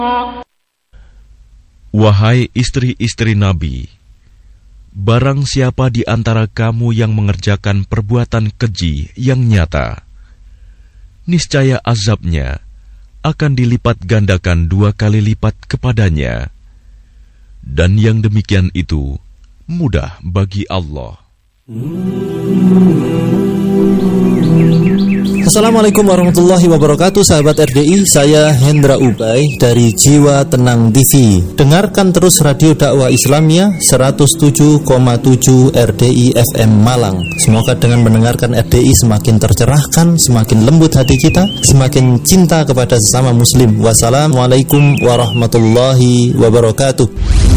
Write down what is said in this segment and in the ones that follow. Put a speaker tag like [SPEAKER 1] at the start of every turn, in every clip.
[SPEAKER 1] Wahai istri-istri Nabi, barang siapa di antara kamu yang mengerjakan perbuatan keji yang nyata, niscaya azabnya akan dilipat gandakan 2 kali lipat kepadanya. Dan yang demikian itu mudah bagi Allah.
[SPEAKER 2] Assalamualaikum warahmatullahi wabarakatuh, sahabat RDI. Saya Hendra Ubay dari Jiwa Tenang TV. Dengarkan terus Radio Dakwah Islamiyah 107,7 RDI FM Malang. Semoga dengan mendengarkan RDI semakin tercerahkan, semakin lembut hati kita, semakin cinta kepada sesama muslim. Wassalamualaikum warahmatullahi wabarakatuh.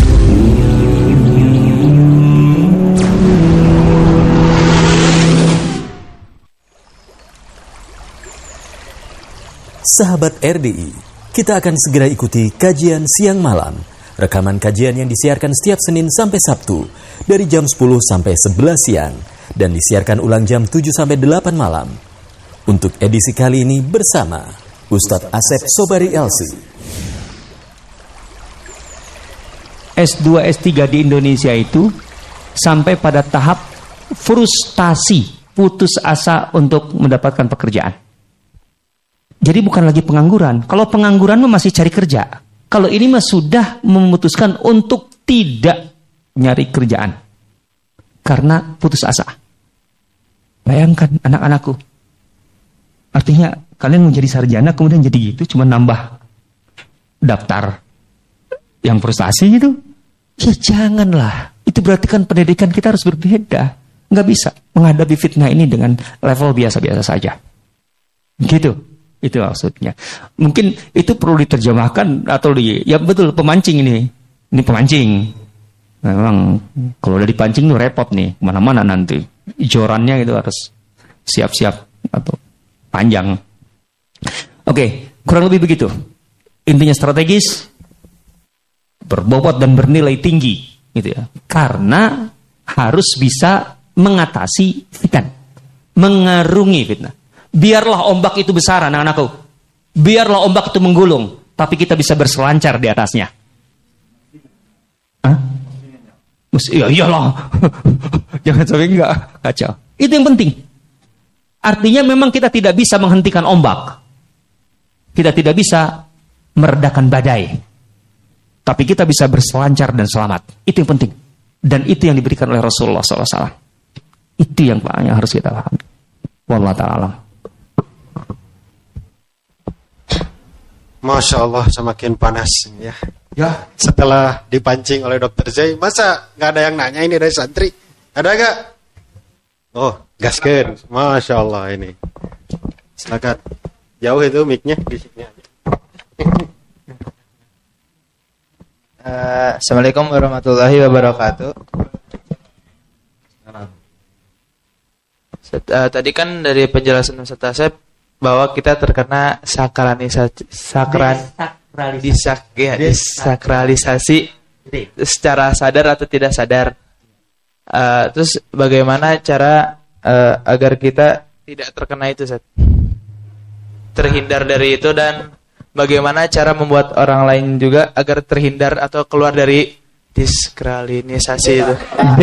[SPEAKER 3] Sahabat RDI, kita akan segera ikuti kajian siang malam. Rekaman kajian yang disiarkan setiap Senin sampai Sabtu dari jam 10 sampai 11 siang dan disiarkan ulang jam 7 sampai 8 malam. Untuk edisi kali ini bersama Ustadz Asep Sobari LC.
[SPEAKER 4] S2, S3 di Indonesia itu sampai pada tahap frustasi, putus asa untuk mendapatkan pekerjaan. Jadi bukan lagi pengangguran. Kalau pengangguran mah masih cari kerja. Kalau ini mah sudah memutuskan untuk tidak nyari kerjaan. Karena putus asa. Bayangkan anak-anakku. Artinya kalian mau jadi sarjana kemudian jadi gitu. Cuma nambah daftar yang frustasi gitu. Ya janganlah. Itu berarti kan pendidikan kita harus berbeda. Nggak bisa menghadapi fitnah ini dengan level biasa-biasa saja. Gitu. Itu maksudnya. Mungkin itu perlu diterjemahkan atau ya betul pemancing ini. Ini pemancing. Memang kalau udah dipancing tuh repot nih. Mana-mana nanti. Jorannya itu harus siap-siap atau panjang. Oke, kurang lebih begitu. Intinya strategis, berbobot dan bernilai tinggi. Gitu ya. Karena harus bisa mengatasi fitnah. Mengarungi fitnah. Biarlah ombak itu besar anak-anakku. Biarlah ombak itu menggulung. Tapi kita bisa berselancar di atasnya. Hah? Ya iyalah. Jangan sampai enggak. Kacau. Itu yang penting. Artinya memang kita tidak bisa menghentikan ombak. Kita tidak bisa meredakan badai. Tapi kita bisa berselancar dan selamat. Itu yang penting. Dan itu yang diberikan oleh Rasulullah SAW. Itu yang harus kita pahami. Wallahu ta'ala alam.
[SPEAKER 5] Masya Allah, semakin panas ya. Ya, setelah dipancing oleh Dr. Zai, masa nggak ada yang nanya ini dari santri? Ada nggak? Oh, gaskeun. Masya Allah ini. Silakan. Jauh itu mic-nya di sini aja.
[SPEAKER 6] Assalamualaikum warahmatullahi wabarakatuh. Tadi kan dari penjelasan Ustaz Asep bahwa kita terkena disakralisasi secara sadar atau tidak sadar. Terus bagaimana cara agar kita tidak terkena itu, Ustaz? Terhindar dari itu, dan bagaimana cara membuat orang lain juga agar terhindar atau keluar dari disakralisasi itu?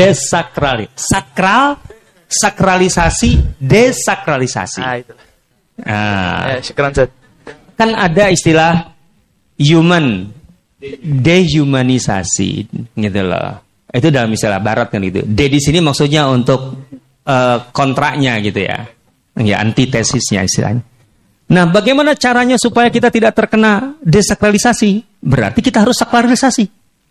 [SPEAKER 4] Sakralisasi, desakralisasi.
[SPEAKER 6] Itu. Syukran, Ustaz.
[SPEAKER 4] Kan ada istilah human dehumanisasi gitu loh. Itu dalam istilah barat kan gitu. De di sini maksudnya untuk kontraknya gitu ya. Ya antitesisnya istilahnya. Nah, bagaimana caranya supaya kita tidak terkena desakralisasi? Berarti kita harus sakralisasi.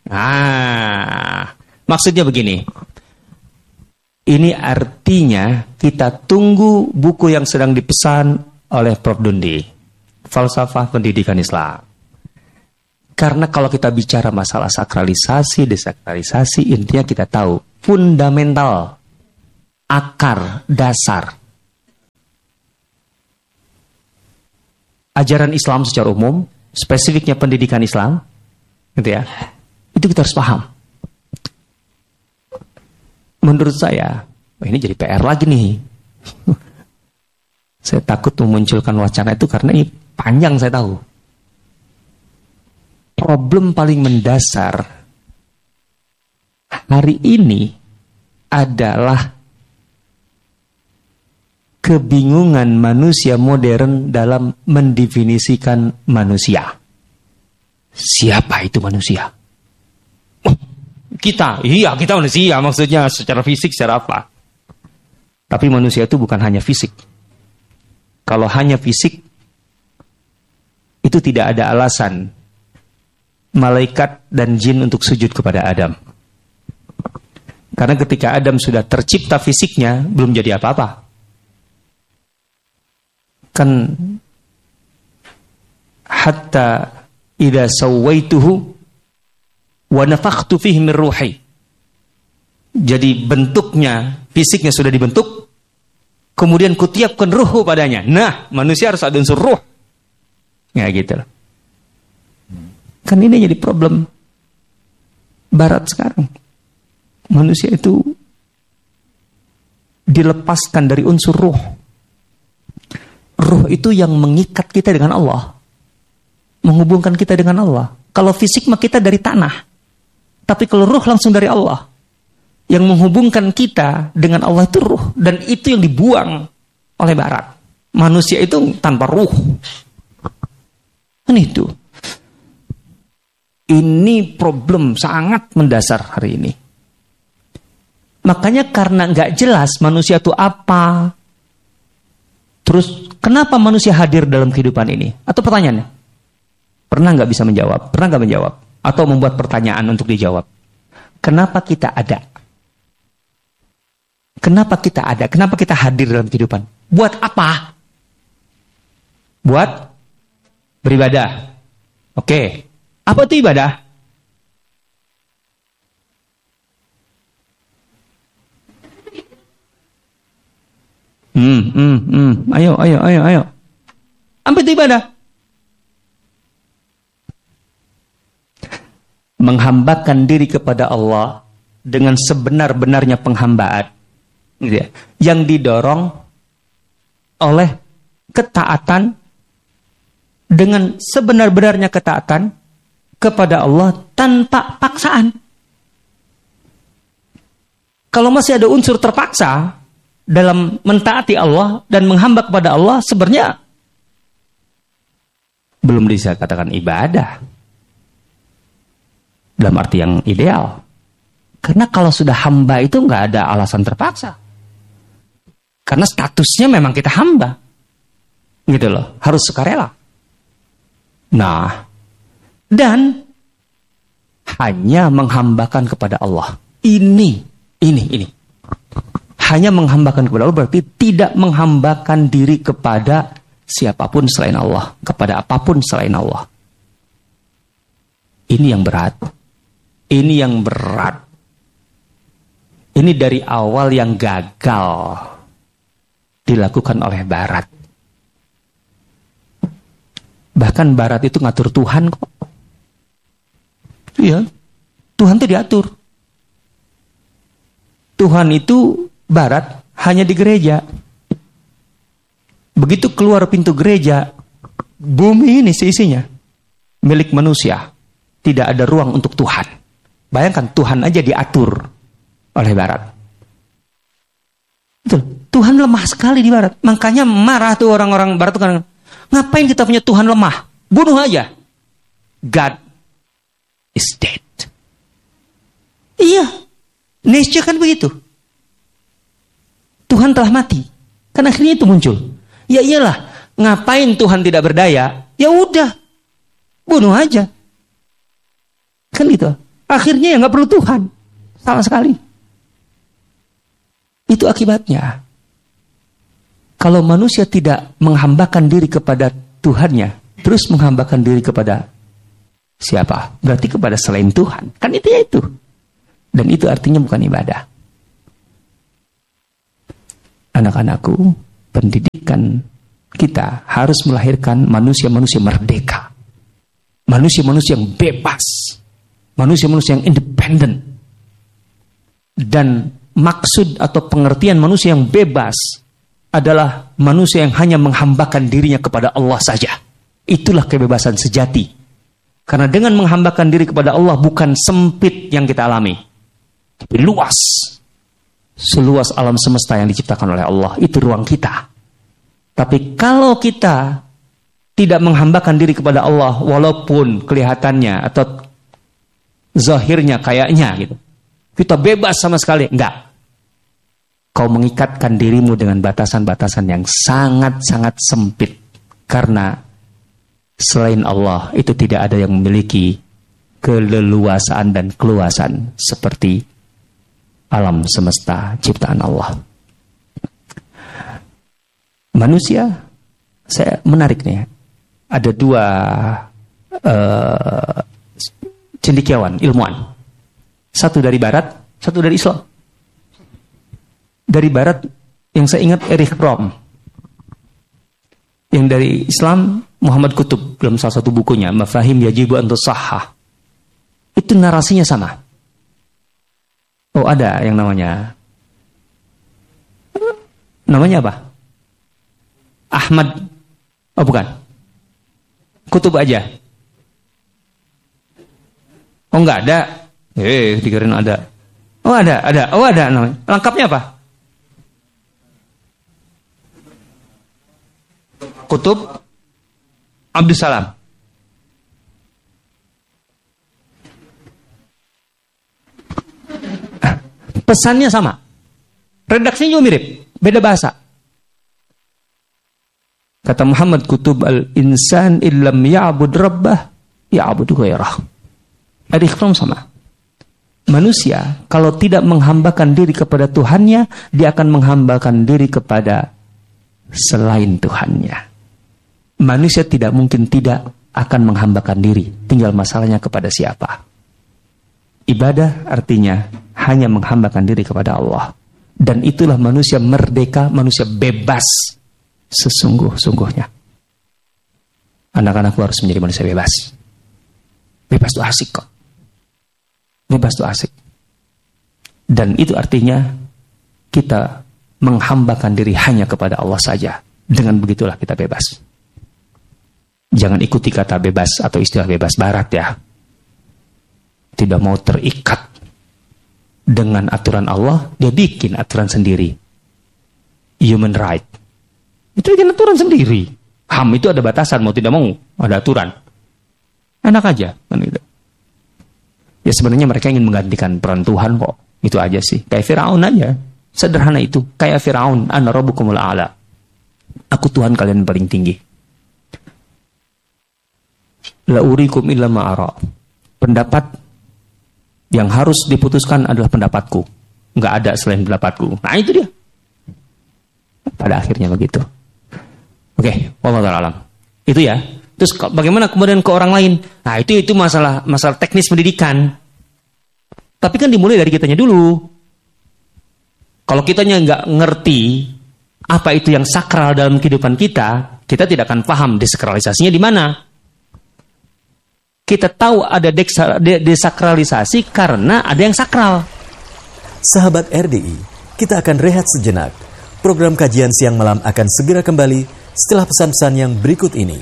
[SPEAKER 4] Maksudnya begini. Ini artinya kita tunggu buku yang sedang dipesan oleh Prof. Dundi, Falsafah Pendidikan Islam. Karena kalau kita bicara masalah sakralisasi, desakralisasi, intinya kita tahu fundamental, akar, dasar. Ajaran Islam secara umum, spesifiknya pendidikan Islam, gitu ya. Itu kita harus paham. Menurut saya, ini jadi PR lagi nih. Saya takut memunculkan wacana itu karena ini panjang, saya tahu. problem paling mendasar hari ini adalah kebingungan manusia modern dalam mendefinisikan manusia. Siapa itu manusia? Oh, kita manusia, maksudnya secara fisik, secara apa? Tapi manusia itu bukan hanya fisik. Kalau hanya fisik, itu tidak ada alasan malaikat dan jin untuk sujud kepada Adam. Karena ketika Adam sudah tercipta fisiknya, belum jadi apa-apa. Kan hatta idza sawaituhu wa nafakhtu fihi min ruhi. Jadi bentuknya, fisiknya sudah dibentuk, kemudian kutiapkan ruh padanya. Nah, manusia harus ada unsur ruh. Ya gitu. Kan ini jadi problem barat sekarang. Manusia itu dilepaskan dari unsur ruh. Ruh itu yang mengikat kita dengan Allah, menghubungkan kita dengan Allah. Kalau fisik mah kita dari tanah, tapi kalau ruh langsung dari Allah. Yang menghubungkan kita dengan Allah itu ruh, dan itu yang dibuang oleh barat. Manusia itu tanpa ruh. Kan itu. Ini problem sangat mendasar hari ini. Makanya karena nggak jelas manusia itu apa, terus kenapa manusia hadir dalam kehidupan ini? Atau pertanyaannya, pernah nggak bisa menjawab? Pernah nggak menjawab? Atau membuat pertanyaan untuk dijawab? Kenapa kita ada? Kenapa kita ada? Kenapa kita hadir dalam kehidupan? Buat apa? Buat beribadah. Oke. Apa itu ibadah? Ayo. Apa itu ibadah? Menghambakan diri kepada Allah dengan sebenar-benarnya penghambaan, gitu ya, yang didorong oleh ketaatan dengan sebenar-benarnya ketaatan kepada Allah tanpa paksaan. Kalau masih ada unsur terpaksa dalam mentaati Allah dan menghamba kepada Allah, sebenarnya belum bisa katakan ibadah dalam arti yang ideal. Karena kalau sudah hamba itu nggak ada alasan terpaksa. Karena statusnya memang kita hamba, gitu loh, harus sukarela. Nah, dan hanya menghambakan kepada Allah. Ini. Hanya menghambakan kepada Allah berarti tidak menghambakan diri kepada siapapun selain Allah, kepada apapun selain Allah. Ini yang berat. Ini dari awal yang gagal dilakukan oleh barat. Bahkan barat itu ngatur Tuhan kok. Iya, Tuhan itu diatur. Tuhan itu barat hanya di gereja. Begitu keluar pintu gereja, bumi ini seisinya milik manusia. Tidak ada ruang untuk Tuhan. Bayangkan Tuhan aja diatur oleh barat. Betul. Tuhan lemah sekali di barat. Makanya marah tuh orang-orang barat tuh kan. Ngapain kita punya Tuhan lemah? Bunuh aja. God is dead. Iya. Nietzsche kan begitu. Tuhan telah mati. Kan akhirnya itu muncul. Ya iyalah. Ngapain Tuhan tidak berdaya? Ya udah. Bunuh aja. Kan gitu. Akhirnya ya nggak perlu Tuhan. Sama sekali. Itu akibatnya. Kalau manusia tidak menghambakan diri kepada Tuhannya, terus menghambakan diri kepada siapa? Berarti kepada selain Tuhan. Kan itu ya itu. Dan itu artinya bukan ibadah. Anak-anakku, pendidikan kita harus melahirkan manusia-manusia merdeka. Manusia-manusia yang bebas. Manusia-manusia yang independen. Dan maksud atau pengertian manusia yang bebas adalah manusia yang hanya menghambakan dirinya kepada Allah saja. Itulah kebebasan sejati. Karena dengan menghambakan diri kepada Allah bukan sempit yang kita alami, tapi luas. Seluas alam semesta yang diciptakan oleh Allah, itu ruang kita. Tapi kalau kita tidak menghambakan diri kepada Allah, walaupun kelihatannya atau zahirnya kayaknya gitu, kita bebas sama sekali, enggak. Kau mengikatkan dirimu dengan batasan-batasan yang sangat-sangat sempit. Karena selain Allah itu tidak ada yang memiliki keleluasaan dan keluasan seperti alam semesta ciptaan Allah. Manusia, saya menarik nih, ada dua cendekiawan, ilmuwan. Satu dari Barat, satu dari Islam. Dari Barat yang saya ingat Erich Fromm. Yang dari Islam Muhammad Qutb dalam salah satu bukunya Mafahim Yajibu an Tusahhah. Itu narasinya sama. Oh, ada yang namanya apa? Ahmad. Oh, bukan. Qutb aja. Oh, enggak ada. Dikirain ada. Oh, ada. Oh, ada namanya. Lengkapnya apa? Qutb Abdussalam. Pesannya sama. Redaksinya juga mirip, beda bahasa. Kata Muhammad Qutb, al-insan illam ya'bud rabbah ya'bud ghairah. Erich Fromm sama. Manusia kalau tidak menghambakan diri kepada Tuhannya, dia akan menghambakan diri kepada selain Tuhannya. Manusia tidak mungkin tidak akan menghambakan diri. Tinggal masalahnya kepada siapa. Ibadah artinya hanya menghambakan diri kepada Allah. Dan itulah manusia merdeka, manusia bebas sesungguh-sungguhnya. Anak-anakku harus menjadi manusia bebas. Bebas itu asik kok. Bebas itu asik. Dan itu artinya kita menghambakan diri hanya kepada Allah saja. Dengan begitulah kita bebas. Jangan ikuti kata bebas atau istilah bebas barat ya. Tidak mau terikat dengan aturan Allah, dia bikin aturan sendiri. Human right. Itu bikin aturan sendiri. HAM itu ada batasan, mau tidak mau ada aturan. Enak aja kan gitu. Ya sebenarnya mereka ingin menggantikan peran Tuhan kok. Itu aja sih. Kayak Firaun aja. Sederhana itu. Kayak Firaun, ana rabbukumul a'la. Aku Tuhan kalian paling tinggi. La urikum illa ma'ara. Pendapat yang harus diputuskan adalah pendapatku. Enggak ada selain pendapatku. Nah itu dia. Pada akhirnya begitu. Oke, wallahu ta'ala alam. Itu ya. Terus bagaimana kemudian ke orang lain? Nah itu masalah teknis pendidikan. Tapi kan dimulai dari kitanya dulu. Kalau kitanya nggak ngerti apa itu yang sakral dalam kehidupan kita, kita tidak akan paham desakralisasinya di mana. Kita tahu ada desakralisasi karena ada yang sakral.
[SPEAKER 3] Sahabat RDI, kita akan rehat sejenak. Program kajian siang malam akan segera kembali setelah pesan-pesan yang berikut ini.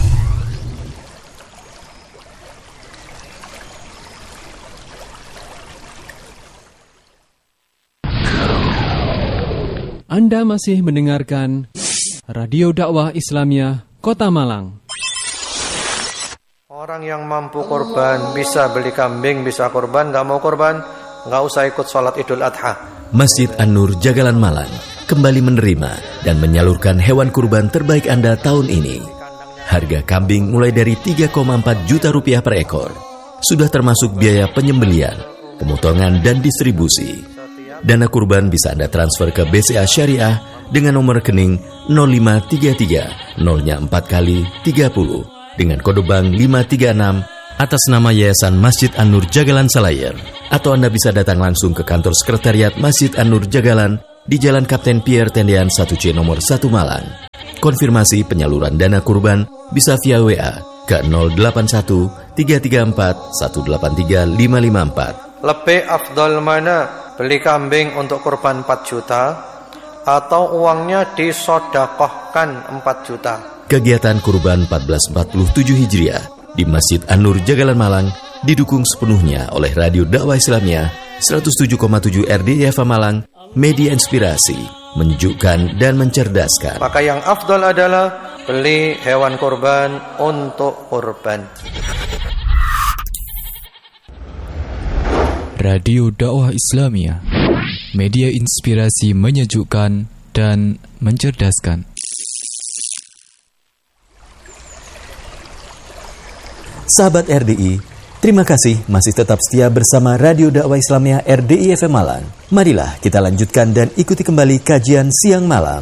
[SPEAKER 7] Anda masih mendengarkan Radio Dakwah Islamiyah Kota Malang.
[SPEAKER 8] Orang yang mampu korban, bisa beli kambing, bisa korban, nggak mau korban, nggak usah ikut sholat Idul Adha.
[SPEAKER 3] Masjid An-Nur Jagalan Malang kembali menerima dan menyalurkan hewan kurban terbaik Anda tahun ini. Harga kambing mulai dari 3,4 juta rupiah per ekor. Sudah termasuk biaya penyembelian, pemotongan, dan distribusi. Dana kurban bisa Anda transfer ke BCA Syariah dengan nomor rekening 0533 0-nya 4 kali 30 dengan kode bank 536 atas nama Yayasan Masjid An-Nur Jagalan Salayer. Atau Anda bisa datang langsung ke kantor sekretariat Masjid An-Nur Jagalan di Jalan Kapten Pierre Tendean 1C nomor 1 Malang. Konfirmasi penyaluran dana kurban bisa via WA ke 081 334 183 554.
[SPEAKER 8] Lebih afdal mana? Beli kambing untuk kurban 4 juta atau uangnya disodakohkan 4 juta.
[SPEAKER 3] Kegiatan kurban 1447 Hijriah di Masjid An-Nur Jagalan Malang, didukung sepenuhnya oleh Radio Dakwah Islamiyah 107,7 RDI FM Malang, media inspirasi, menyejukkan dan mencerdaskan.
[SPEAKER 8] Maka yang afdal adalah beli hewan kurban untuk kurban.
[SPEAKER 9] Radio Dakwah Islamiyah, media inspirasi, menyejukkan dan mencerdaskan.
[SPEAKER 3] Sahabat RDI, terima kasih masih tetap setia bersama Radio Dakwah Islamiyah RDI FM Malang. Marilah kita lanjutkan dan ikuti kembali kajian siang malam.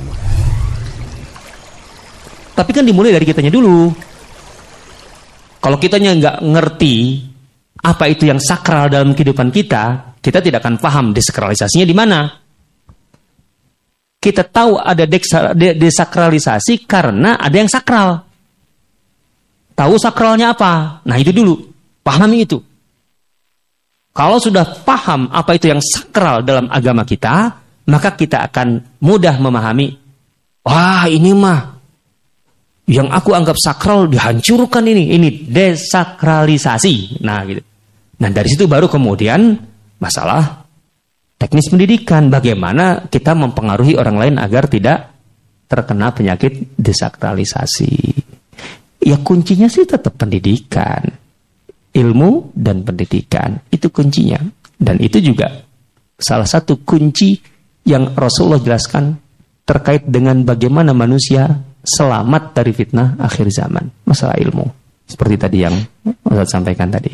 [SPEAKER 4] Tapi kan dimulai dari kitanya dulu. Kalau kitanya nggak ngerti apa itu yang sakral dalam kehidupan kita, kita tidak akan paham desakralisasinya di mana. Kita tahu ada desakralisasi karena ada yang sakral. Tahu sakralnya apa? Nah itu dulu, pahami itu. Kalau sudah paham apa itu yang sakral dalam agama kita, maka kita akan mudah memahami. Wah ini mah yang aku anggap sakral dihancurkan ini desakralisasi. Nah gitu. Nah dari situ baru kemudian masalah teknis pendidikan, bagaimana kita mempengaruhi orang lain agar tidak terkena penyakit desakralisasi. Ya kuncinya sih tetap pendidikan, ilmu dan pendidikan, itu kuncinya. Dan itu juga salah satu kunci yang Rasulullah jelaskan terkait dengan bagaimana manusia selamat dari fitnah akhir zaman, masalah ilmu. Seperti tadi yang Ustaz sampaikan tadi.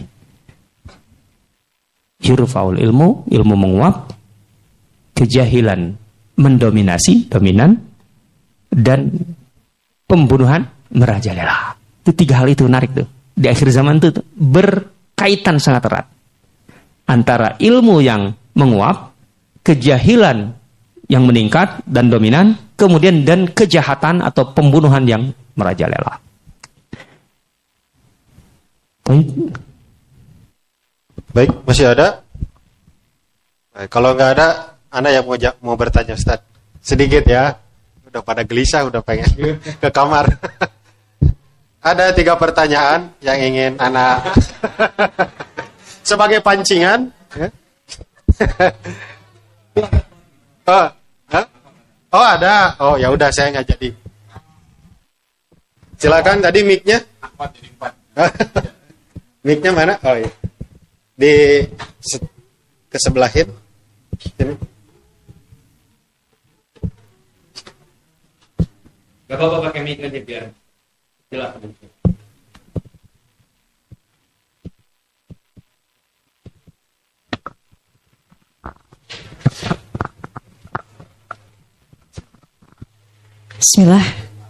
[SPEAKER 4] Yurfa'ul ilmu, ilmu menguap, kejahilan mendominasi, dominan, dan pembunuhan merajalela. Itu 3 hal itu menarik tuh. Di akhir zaman itu berkaitan sangat erat antara ilmu yang menguap, kejahilan yang meningkat dan dominan, kemudian dan kejahatan atau pembunuhan yang merajalela.
[SPEAKER 5] Baik, masih ada? Baik, kalau nggak ada, Anda yang mau bertanya, Ustaz. Sedikit ya. Udah pada gelisah, udah pengen ke kamar. Ada 3 pertanyaan yang ingin Anda sebagai pancingan. Oh ada. Oh ya udah, saya nggak jadi. Silakan, tadi mic-nya. Mic-nya mana? Oh iya. Di kesebelahin. Sini.
[SPEAKER 4] Gak apa-apa pakai mic aja biar jelas.
[SPEAKER 10] Bismillah.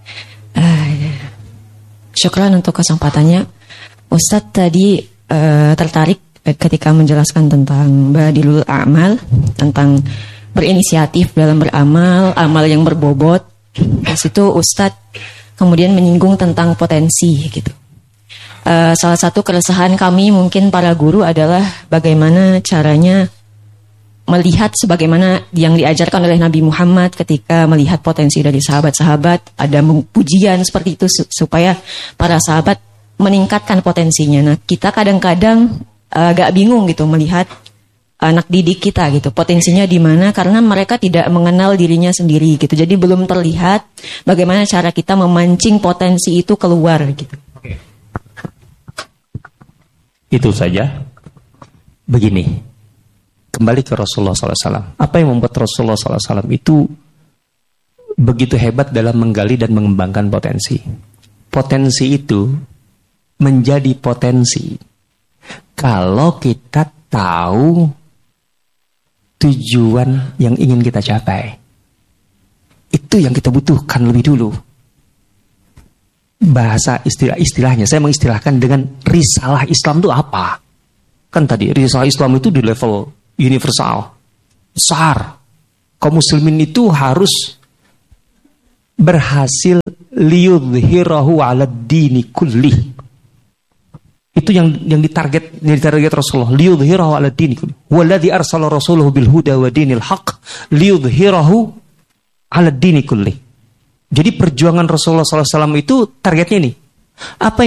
[SPEAKER 10] Syukran untuk kesempatannya. Ustadz tadi tertarik ketika menjelaskan tentang badilul a'mal, tentang berinisiatif dalam beramal, amal yang berbobot. Di situ Ustadz kemudian menyinggung tentang potensi gitu. Salah satu keresahan kami mungkin para guru adalah bagaimana caranya melihat sebagaimana yang diajarkan oleh Nabi Muhammad ketika melihat potensi dari sahabat-sahabat, ada pujian seperti itu supaya para sahabat meningkatkan potensinya. Nah, kita kadang-kadang agak bingung gitu melihat anak didik kita gitu, potensinya di mana karena mereka tidak mengenal dirinya sendiri gitu. Jadi belum terlihat bagaimana cara kita memancing potensi itu keluar gitu.
[SPEAKER 4] Oke. Itu saja. Begini, kembali ke Rasulullah SAW. Apa yang membuat Rasulullah SAW itu begitu hebat dalam menggali dan mengembangkan potensi? Potensi itu menjadi potensi kalau kita tahu tujuan yang ingin kita capai. Itu yang kita butuhkan lebih dulu. Bahasa istilahnya, saya mengistilahkan dengan risalah Islam itu apa? Kan tadi risalah Islam itu di level universal, besar. Kaum muslimin itu harus berhasil liyudhhirahu 'ala dini kulli. Itu yang ditarget Rasulullah, liyudhhirahu 'ala dini kulli. Walladzi arsala rasulahu bil huda wa dinil haqq liyudhhirahu 'ala dini kulli. Jadi perjuangan Rasulullah SAW itu targetnya ini. Apa